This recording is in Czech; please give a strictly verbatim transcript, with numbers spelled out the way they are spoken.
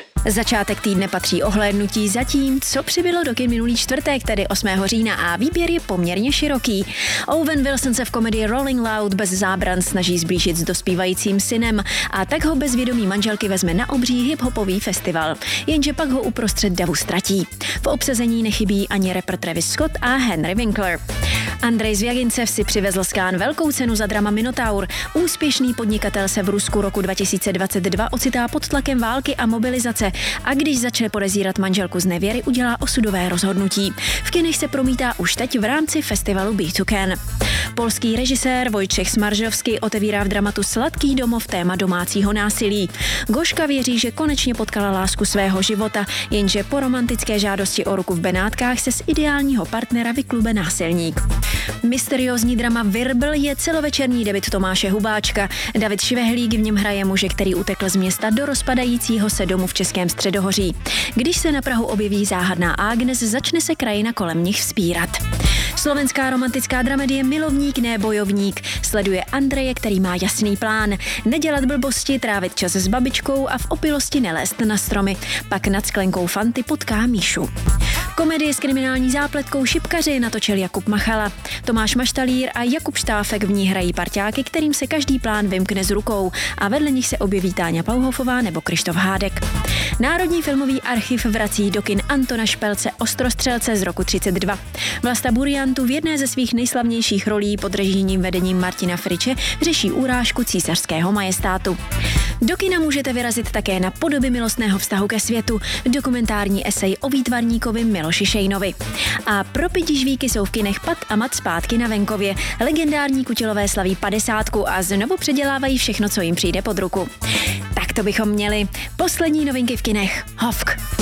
Začátek týdne patří ohlédnutí za tím, co přibylo do kin minulý čtvrtek, tedy osmého října, a výběr je poměrně široký. Owen Wilson se v komedii Rolling Loud bez zábran snaží zblížit s dospívajícím synem a tak ho bez vědomí manželky vezme na obří hip-hopový festival. Jenže pak ho uprostřed davu ztratí. V obsazení nechybí ani rapper Travis Scott a Henry Winkler. Andrej Zvěgincev si přivezl z Cannes velkou cenu za drama Minotaur. Úspěšný podnikatel se v Rusku roku dva tisíce dvacet dva ocitá pod tlakem války a mobilizace a když začne podezírat manželku z nevěry, udělá osudové rozhodnutí. V kinech se promítá už teď v rámci festivalu Beat to Cannes. Polský režisér Wojciech Smaržovský otevírá v dramatu Sladký domov téma domácího násilí. Goška věří, že konečně potkala lásku svého života, jenže po romantické žádosti o ruku v Benátkách se z ideálního partnera vyklube násilník. Mysteriózní drama Virbl je celovečerní debut Tomáše Hubáčka. David Švehlík v něm hraje muže, který utekl z města do rozpadajícího se domu v Českém Středohoří. Když se na prahu objeví záhadná Agnes, začne se krajina kolem nich vzpírat. Slovenská romantická dramedie Milovník, ne bojovník sleduje Andreje, který má jasný plán. Nedělat blbosti, trávit čas s babičkou a v opilosti nelézt na stromy. Pak nad sklenkou Fanty potká Míšu. Komedie s kriminální zápletkou Šipkaři natočil Jakub Machala. Tomáš Maštalír a Jakub Štáfek v ní hrají parťáky, kterým se každý plán vymkne z rukou a vedle nich se objeví Táňa Pauhofová nebo Krištof Hádek. Národní filmový archiv vrací do kin Antona Špelce Ostrostřelce z roku třicet dva. Vlasta Buriantu v jedné ze svých nejslavnějších rolí pod režijním vedením Martina Friče řeší urážku císařského majestátu. Do kina můžete vyrazit také na Podoby milostného vztahu ke světu, dokumentární esej o výtvarníkovi Miloši Šejnovi. A pro pitižvíky jsou v kinech Pat a Mat zpátky na venkově. Legendární Kutilové slaví padesátku a znovu předělávají všechno, co jim přijde pod ruku. Tak to bychom měli. Poslední novinky v kinech. Hovk.